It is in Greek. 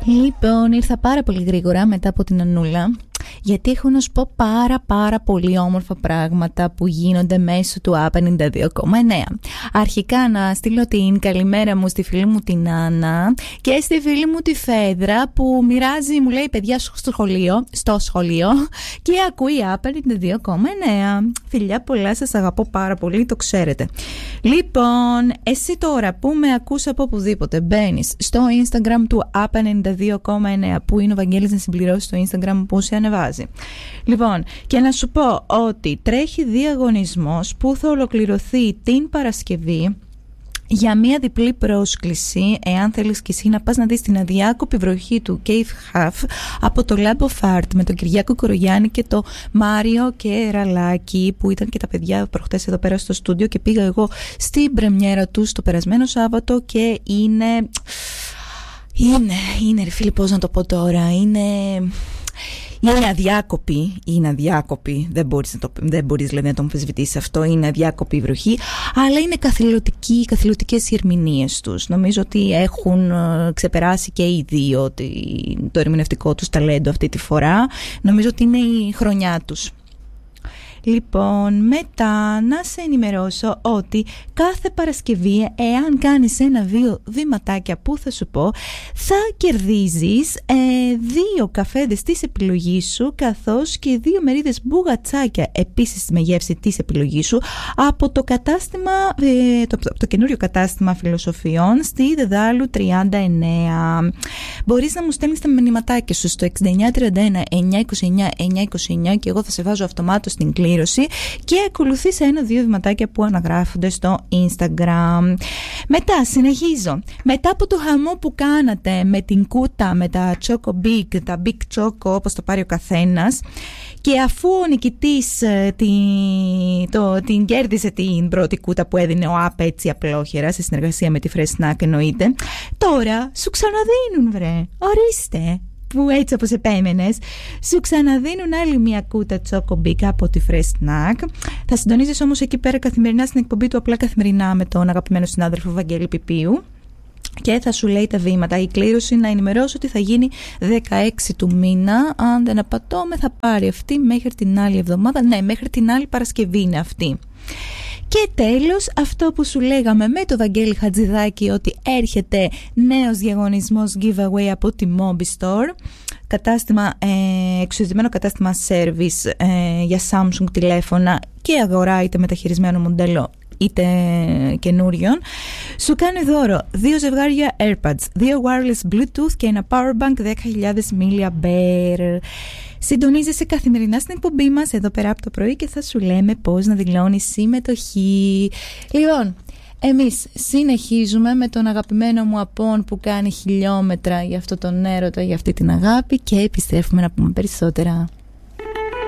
Λοιπόν, ήρθα πάρα πολύ γρήγορα μετά από την Ανούλα, γιατί έχω να σου πω πάρα πολύ όμορφα πράγματα που γίνονται μέσω του App 92,9. Αρχικά να στείλω την καλημέρα μου στη φίλη μου την Άννα και στη φίλη μου τη Φέδρα που μοιράζει, μου λέει, παιδιά στο σχολείο και ακούει App 92,9. Φιλιά πολλά, σας αγαπώ πάρα πολύ, το ξέρετε. Λοιπόν, εσύ τώρα που με ακούς από οπουδήποτε, μπαίνεις στο Instagram του App 92,9, που είναι ο Βαγγέλης να συμπληρώσει το Instagram που σε ανεβάζει. Λοιπόν, και να σου πω ότι τρέχει διαγωνισμός που θα ολοκληρωθεί την Παρασκευή για μια διπλή πρόσκληση, εάν θέλεις και εσύ να πας να δεις την αδιάκοπη βροχή του Cave Half από το Lab of Art με τον Κυριάκο Κορογιάννη και το Μάριο και Ραλάκη, που ήταν και τα παιδιά προχτές εδώ πέρα στο στούντιο και πήγα εγώ στην πρεμιέρα του το περασμένο Σάββατο και είναι ρε φίλοι, πώς να το πω τώρα, είναι αδιάκοπη, δεν μπορείς δηλαδή να το αμφισβητήσεις αυτό, είναι αδιάκοπη η βροχή, αλλά είναι καθηλωτικές οι ερμηνείες τους. Νομίζω ότι έχουν ξεπεράσει και οι δύο το ερμηνευτικό τους ταλέντο αυτή τη φορά. Νομίζω ότι είναι η χρονιά τους. Λοιπόν, μετά να σε ενημερώσω ότι κάθε Παρασκευή, εάν κάνεις ένα-δύο βηματάκια που θα σου πω, θα κερδίζεις 2 καφέδες της επιλογής σου, καθώς και 2 μερίδες μπουγατσάκια επίσης με γεύση της επιλογής σου από το κατάστημα, το καινούριο κατάστημα φιλοσοφιών στη Δεδάλου 39. Μπορείς να μου στέλνεις τα μηνυματάκια σου στο 6931 929 929 και εγώ θα σε βάζω αυτομάτως στην κλήρωση και ακολουθείς 1-2 βηματάκια που αναγράφονται στο Instagram. Μετά συνεχίζω. Μετά από το χαμό που κάνατε με την κούτα, με τα Choco Big, τα Big Choco όπως το πάρει ο καθένας, και αφού ο νικητής την κέρδισε την πρώτη κούτα που έδινε ο App έτσι απλόχερα σε συνεργασία με τη Fresh Snack εννοείται, τώρα σου ξαναδίνουν βρε, ορίστε, που έτσι όπως επέμενες, σου ξαναδίνουν άλλη μια κούτα Choco Big από τη Fresh Snack. Θα συντονίζεις όμως εκεί πέρα καθημερινά στην εκπομπή του Απλά Καθημερινά με τον αγαπημένο συνάδελφο Βαγγέλη Πιπίου και θα σου λέει τα βήματα. Η κλήρωση, να ενημερώσω, ότι θα γίνει 16 του μήνα. Αν δεν απατώμε, θα πάρει αυτή μέχρι την άλλη εβδομάδα. Ναι, μέχρι την άλλη Παρασκευή είναι αυτή. Και τέλος, αυτό που σου λέγαμε με το Βαγγέλη Χατζηδάκη, ότι έρχεται νέος διαγωνισμός giveaway από τη Mobi Store, εξουσιασμένο κατάστημα service για Samsung τηλέφωνα και αγορά είτε μεταχειρισμένο μοντέλο είτε καινούριον. Σου κάνει δώρο 2 ζευγάρια AirPods, 2 wireless Bluetooth και ένα powerbank 10.000 mAh. Συντονίζεσαι καθημερινά στην εκπομπή μας εδώ πέρα από το πρωί και θα σου λέμε πώς να δηλώνεις συμμετοχή. Λοιπόν, εμείς συνεχίζουμε με τον αγαπημένο μου Απόν που κάνει χιλιόμετρα για αυτό τον έρωτα, για αυτή την αγάπη, και επιστρέφουμε να πούμε περισσότερα.